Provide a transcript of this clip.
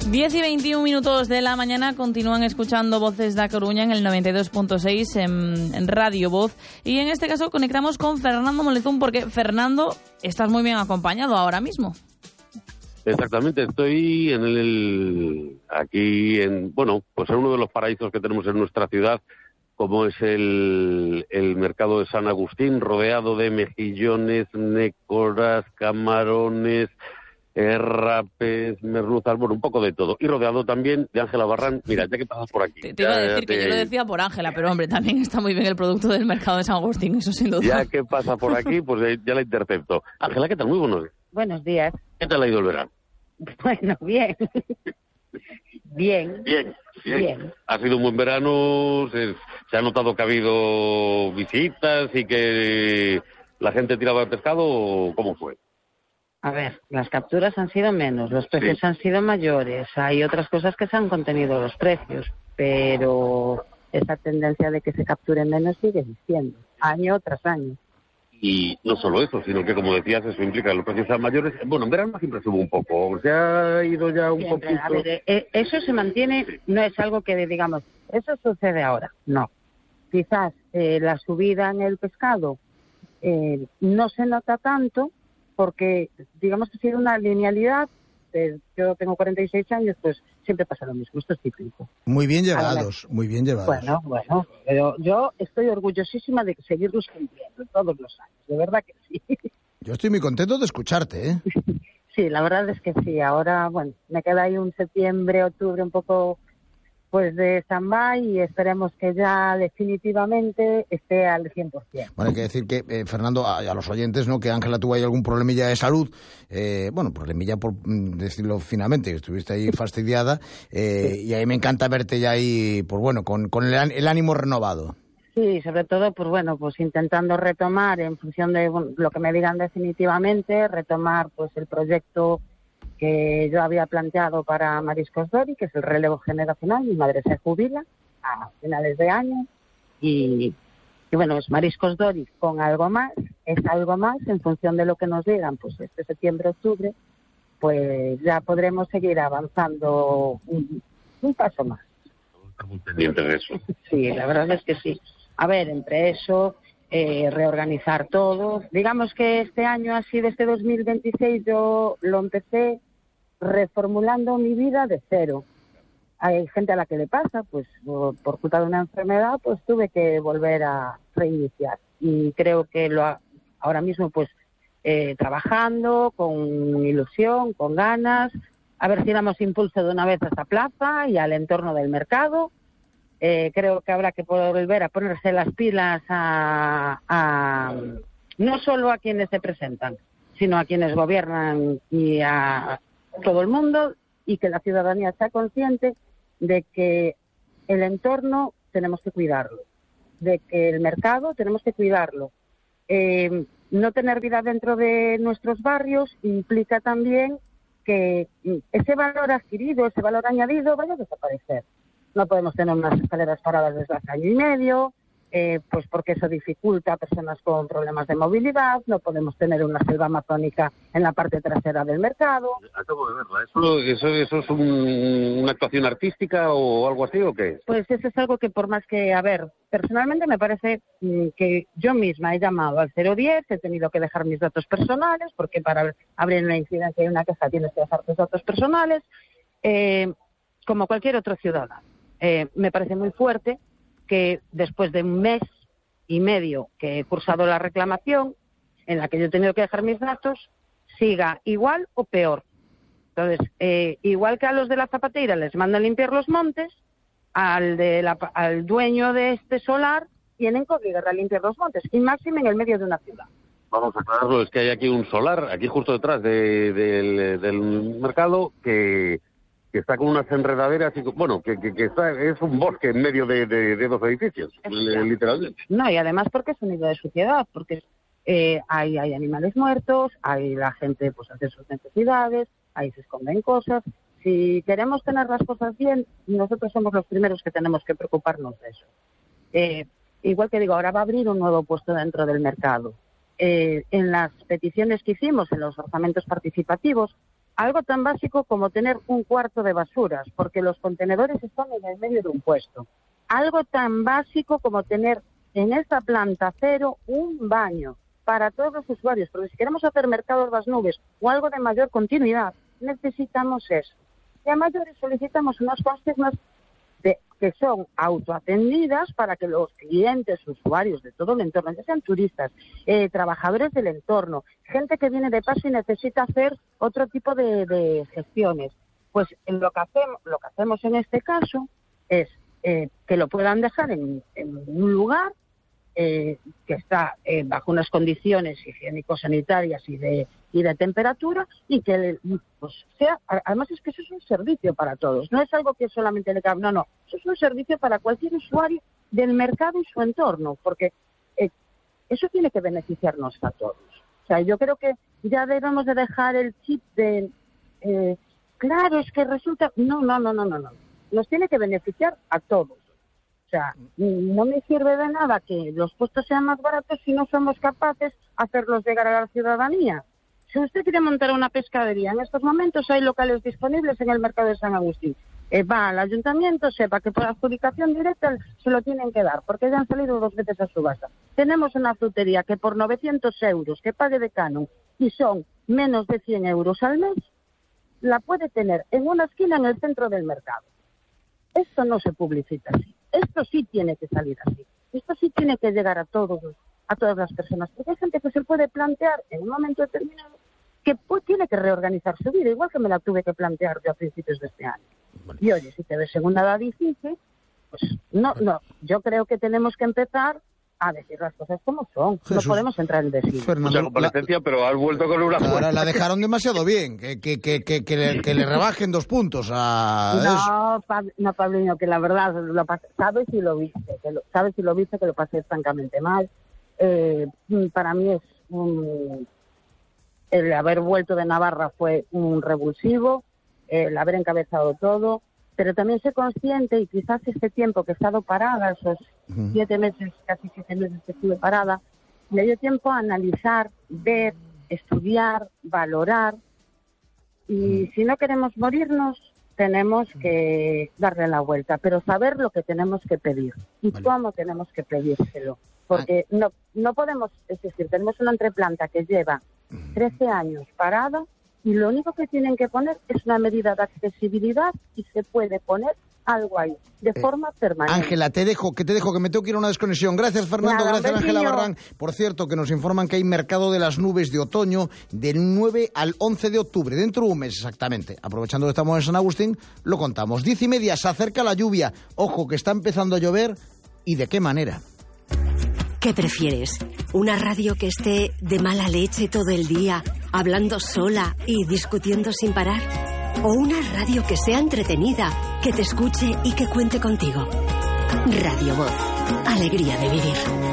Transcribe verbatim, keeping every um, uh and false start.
diez y veintiún minutos de la mañana, continúan escuchando Voces da Coruña en el noventa y dos punto seis en, en Radio Voz. Y en este caso conectamos con Fernando Molezún, porque Fernando, estás muy bien acompañado ahora mismo. Exactamente, estoy en el aquí en, bueno, pues en uno de los paraísos que tenemos en nuestra ciudad, como es el, el mercado de San Agustín, rodeado de mejillones, nécoras, camarones, Eh, rapes, merluzas, bueno, un poco de todo. Y rodeado también de Ángela Barrán. Mira, ya que pasas por aquí. Te, te iba a decir que te... yo lo decía por Ángela, pero hombre, también está muy bien el producto del mercado de San Agustín, eso sin duda. Ya que pasa por aquí, pues ya la intercepto. Ángela, ¿qué tal? Muy buenos días. Buenos días. ¿Qué tal ha ido el verano? Bueno, bien. bien. Bien. Bien. Bien. Ha sido un buen verano, se, se ha notado que ha habido visitas y que la gente tiraba el pescado, ¿o cómo fue? A ver, las capturas han sido menos, los precios sí. han sido mayores, hay otras cosas que se han contenido los precios, pero esa tendencia de que se capture menos sigue existiendo, año tras año. Y no solo eso, sino que, como decías, eso implica que los precios sean mayores. Bueno, en verano siempre sube un poco, se ha ido ya un Siempre, poquito... A ver, eh, eso se mantiene, no es algo que digamos, eso sucede ahora, no. Quizás eh, la subida en el pescado eh, no se nota tanto, porque digamos que ha sido una linealidad. Eh, yo tengo cuarenta y seis años, pues siempre pasa lo mismo, esto es cíclico. Muy bien llevados, muy bien llevados. Bueno, bueno, pero yo estoy orgullosísima de seguirlos cumpliendo todos los años, de verdad que sí. Yo estoy muy contento de escucharte, ¿eh? Sí, la verdad es que sí, ahora, bueno, me queda ahí un septiembre, octubre un poco pues de stand-by y esperemos que ya definitivamente esté al cien por ciento. Bueno, hay que decir que, eh, Fernando, a, a los oyentes, ¿no?, que Ángela tuvo ahí algún problemilla de salud, eh, bueno, problemilla por mm, decirlo finamente, que estuviste ahí fastidiada, eh, sí. Y ahí me encanta verte ya ahí, pues bueno, con, con el, el ánimo renovado. Sí, sobre todo, pues bueno, pues intentando retomar en función de bueno, lo que me digan definitivamente, retomar pues el proyecto que yo había planteado para Mariscos Dori, que es el relevo generacional. Mi madre se jubila a finales de año y, y bueno, es Mariscos Dori con algo más, es algo más en función de lo que nos digan, pues este septiembre, octubre, pues ya podremos seguir avanzando un, un paso más. Estamos muy pendientes de eso. Sí, la verdad es que sí. A ver, entre eso, eh, reorganizar todo. Digamos que este año ha sido, este dos mil veintiséis, yo lo empecé reformulando mi vida de cero. Hay gente a la que le pasa, pues por, por culpa de una enfermedad, pues tuve que volver a reiniciar. Y creo que lo ha, ahora mismo, pues eh, trabajando con ilusión, con ganas, a ver si damos impulso de una vez a esta plaza y al entorno del mercado. Eh, creo que habrá que volver a ponerse las pilas a, a no solo a quienes se presentan, sino a quienes gobiernan y a todo el mundo, y que la ciudadanía sea consciente de que el entorno tenemos que cuidarlo, de que el mercado tenemos que cuidarlo. Eh, no tener vida dentro de nuestros barrios implica también que ese valor adquirido, ese valor añadido vaya a desaparecer. No podemos tener unas escaleras paradas desde hace año y medio, eh, pues porque eso dificulta a personas con problemas de movilidad. No podemos tener una selva amazónica en la parte trasera del mercado. Acabo de verla. ¿Eso, eso, eso es un, una actuación artística o algo así o qué? Pues eso es algo que, por más que, a ver, personalmente me parece mm, que yo misma he llamado al cero diez, he tenido que dejar mis datos personales, porque para abrir una incidencia y una queja tienes que dejar tus datos personales, eh, como cualquier otro ciudadano. Eh, me parece muy fuerte que después de un mes y medio que he cursado la reclamación, en la que yo he tenido que dejar mis datos, siga igual o peor. Entonces, eh, igual que a los de la Zapateira les mandan limpiar los montes, al, de la, al dueño de este solar tienen que obligar a limpiar los montes, y máximo en el medio de una ciudad. Vamos a aclararlo, es que hay aquí un solar, aquí justo detrás de, de, del mercado, que... que está con unas enredaderas, y bueno, que, que, que está, es un bosque en medio de, de, de dos edificios, literalmente. No, y además porque es un nido de suciedad, porque eh, hay, hay animales muertos, hay la gente pues hace sus necesidades, ahí se esconden cosas. Si queremos tener las cosas bien, nosotros somos los primeros que tenemos que preocuparnos de eso. Eh, igual que digo, ahora va a abrir un nuevo puesto dentro del mercado. Eh, en las peticiones que hicimos, en los orzamentos participativos, algo tan básico como tener un cuarto de basuras, porque los contenedores están en el medio de un puesto. Algo tan básico como tener en esta planta cero un baño para todos los usuarios, porque si queremos hacer mercado de las nubes o algo de mayor continuidad, necesitamos eso. Y a mayores solicitamos unas consignas de, que son autoatendidas para que los clientes, usuarios de todo el entorno, ya sean turistas, eh, trabajadores del entorno, gente que viene de paso y necesita hacer otro tipo de, de gestiones, pues lo que hacemos, lo que hacemos en este caso es eh, que lo puedan dejar en, en un lugar eh, que está eh, bajo unas condiciones higiénico-sanitarias y de y de temperatura, y que pues sea, además es que eso es un servicio para todos, no es algo que solamente le cabe, no, no, eso es un servicio para cualquier usuario del mercado y su entorno, porque eh, eso tiene que beneficiarnos a todos. O sea, yo creo que ya debemos de dejar el chip de, eh, claro, es que resulta, no, no, no, no, no, no, nos tiene que beneficiar a todos. O sea, no me sirve de nada que los puestos sean más baratos si no somos capaces de hacerlos llegar a la ciudadanía. Si usted quiere montar una pescadería, en estos momentos hay locales disponibles en el mercado de San Agustín. Eh, va al ayuntamiento, sepa que por adjudicación directa se lo tienen que dar, porque ya han salido dos veces a subasta. Tenemos una frutería que por novecientos euros que pague de canon y son menos de cien euros al mes, la puede tener en una esquina en el centro del mercado. Esto no se publicita así. Esto sí tiene que salir así. Esto sí tiene que llegar a todos, a todas las personas, porque hay gente que se puede plantear en un momento determinado que pues, tiene que reorganizar su vida, igual que me la tuve que plantear yo a principios de este año. Bueno. Y oye, si te ves en una edad difícil, pues no, no, yo creo que tenemos que empezar a decir las cosas como son. Jesús, no podemos entrar en decir. Mucha comparecencia, pero has vuelto con una fuerza. La dejaron demasiado bien, que, que, que, que, que, le, que le rebajen dos puntos a no, pa, no, Pabliño, que la verdad, lo pasé, sabes si lo viste, que lo, sabes si lo viste que lo pasé francamente mal. Eh, para mí es un... El haber vuelto de Navarra fue un revulsivo, el haber encabezado todo, pero también soy consciente, y quizás este tiempo que he estado parada, esos uh-huh. siete meses, casi siete meses que estuve parada, me dio tiempo a analizar, ver, estudiar, valorar, y uh-huh. si no queremos morirnos, tenemos que darle la vuelta, pero saber lo que tenemos que pedir y vale. cómo tenemos que pedírselo. Porque no no podemos, es decir, tenemos una entreplanta que lleva trece años parada y lo único que tienen que poner es una medida de accesibilidad y se puede poner algo ahí, de eh, forma permanente. Ángela, te dejo, que te dejo, que me tengo que ir a una desconexión. Gracias, Fernando, Nada, gracias, Ángela Barrán. Por cierto, que nos informan que hay mercado de las nubes de otoño del nueve al once de octubre, dentro de un mes exactamente. Aprovechando que estamos en San Agustín, lo contamos. Diez y media, se acerca la lluvia. Ojo, que está empezando a llover, ¿y de qué manera? ¿Qué prefieres? ¿Una radio que esté de mala leche todo el día, hablando sola y discutiendo sin parar? ¿O una radio que sea entretenida, que te escuche y que cuente contigo? Radio Voz. Alegría de vivir.